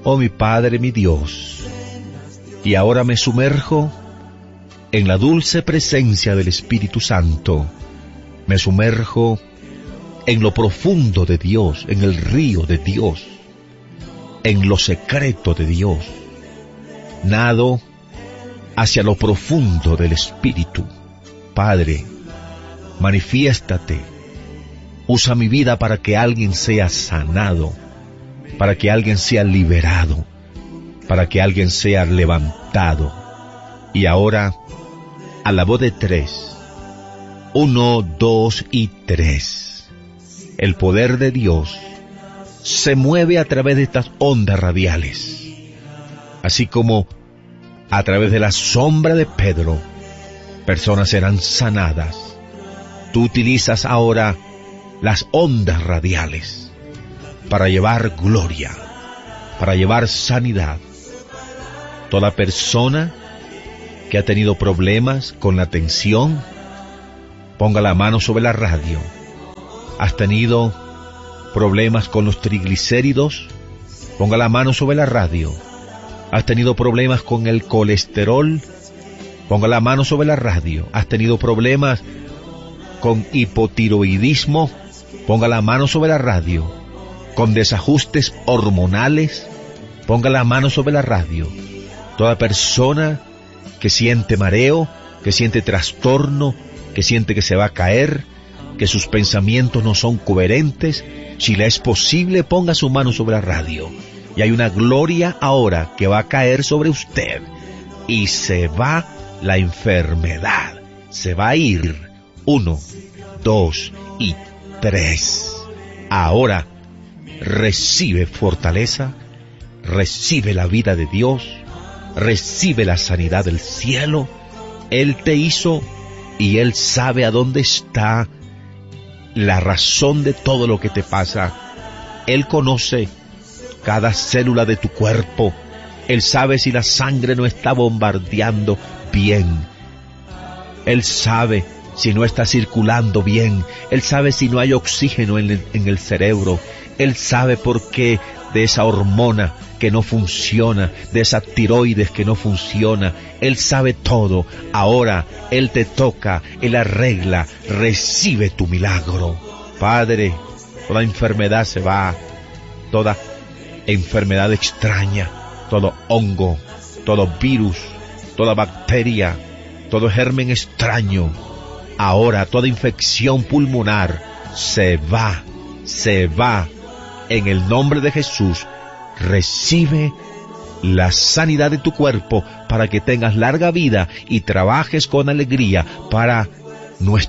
oh mi Padre, mi Dios. Y ahora me sumerjo en la dulce presencia del Espíritu Santo. Me sumerjo en lo profundo de Dios, en el río de Dios, en lo secreto de Dios. Nado hacia lo profundo del Espíritu. Padre, manifiéstate. Usa mi vida para que alguien sea sanado, para que alguien sea liberado, para que alguien sea levantado. Y ahora, a la voz de 3, 1, 2 y 3, el poder de Dios se mueve a través de estas ondas radiales, así como a través de la sombra de Pedro, personas serán sanadas. Tú utilizas ahora las ondas radiales para llevar gloria, para llevar sanidad. Toda persona que ha tenido problemas con la tensión, ponga la mano sobre la radio. Has tenido problemas con los triglicéridos, ponga la mano sobre la radio. Has tenido problemas con el colesterol, ponga la mano sobre la radio. Has tenido problemas con hipotiroidismo, ponga la mano sobre la radio. Con desajustes hormonales, ponga la mano sobre la radio. Toda persona que siente mareo, que siente trastorno, que siente que se va a caer, que sus pensamientos no son coherentes, si le es posible, ponga su mano sobre la radio. Y hay una gloria ahora que va a caer sobre usted. Y se va la enfermedad. Se va a ir. 1, 2 y 3. Ahora recibe fortaleza, recibe la vida de Dios, recibe la sanidad del cielo. Él te hizo y Él sabe a dónde está la razón de todo lo que te pasa. Él conoce cada célula de tu cuerpo. Él sabe si la sangre no está bombardeando bien. Él sabe si no está circulando bien. Él sabe si no hay oxígeno en el cerebro. Él sabe por qué de esa hormona que no funciona, de esa tiroides que no funciona. Él sabe todo. Ahora Él te toca, Él arregla. Recibe tu milagro. Padre, toda enfermedad se va, toda enfermedad extraña, todo hongo, todo virus, toda bacteria, todo germen extraño. Ahora toda infección pulmonar se va. En el nombre de Jesús, recibe la sanidad de tu cuerpo para que tengas larga vida y trabajes con alegría para nuestro